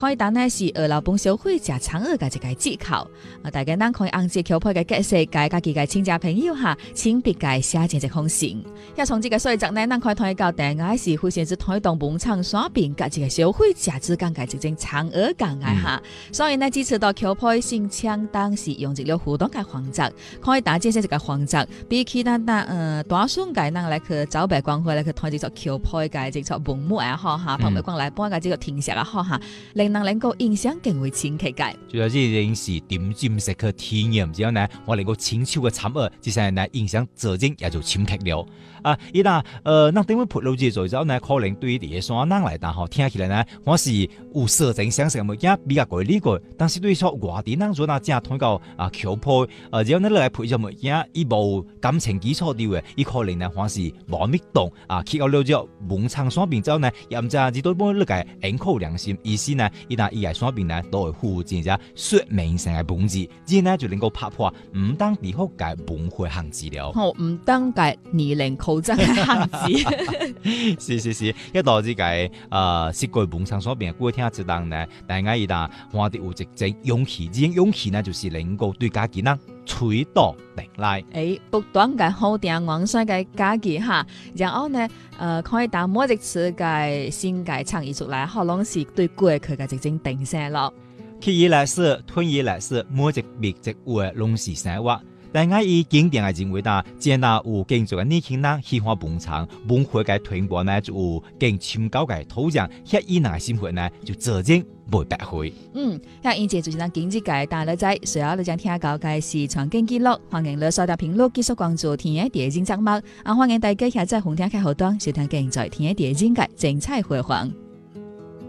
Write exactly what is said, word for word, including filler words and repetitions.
可以當呢是二老本消費者產額嘅一個指考，啊，大家能可以按照橋配嘅解釋，介家己嘅親戚朋友下，請別介寫正一封信。要從這個稅則呢，能可以同伊交代嘅是，會先至推動本廠刷屏嘅一個消費者之間嘅一種產額講嘅下，所以呢支持到橋配先搶當時用一個互動嘅方式，可以打這些一個方式，比其他單呃大數嘅人來去招白光會來去推這個橋配嘅這個文物也好哈，旁邊講來幫嘅這個聽寫也好哈，令能能夠影響更為親切嘅。 主要是影視點進食去體驗之後呢，我能夠親手嘅產額，接下來呢影響責任也就深刻了。啊，伊嗱，呃，那點樣鋪路之後之後呢，可能對於啲嘢山人來講吼，聽起來呢，我是有色情相成物件比較貴呢個，但是對於說外地人做那正通到啊橋配，呃，只要你來配咗物件，伊無感情基礎啲嘅，伊可能呢還是無密動啊，去到了之後門窗雙邊之後呢，又唔知啊，至多幫你個應靠良心，意思呢，伊嗱伊係雙邊呢都會附薦隻說明性嘅本質，之後呢就能夠拍破唔當地方嘅文化限制了。 好，唔當嘅年齡構成嘅限制。 是是是，一到之計誒，設計本身所邊嘅古聽之當呢，但係伊嗱我哋有一種勇氣，呢種勇氣呢就是能夠對家己呢推倒定來。 誒，不斷嘅好聽昂帥嘅家己哈，然後呢，誒、呃、可以打每一次嘅新嘅創意出來，可能是對過去嘅一種定性咯。 去以來說，吞以來說，每一筆一畫攏是生活。但係以經典嘅認為啦，只那有建築嘅年輕人喜歡本廠，文化嘅推廣呢就有更深厚嘅土壤，協議人嘅生活呢就責任袂白費。 嗯，那以前就是咱經濟界大家仔，隨後你將聽到嘅是傳經記錄，歡迎你收聽評論，繼續關注天一電影節目，啊歡迎大家下載紅天開後端收聽更在天一電影嘅精彩回放。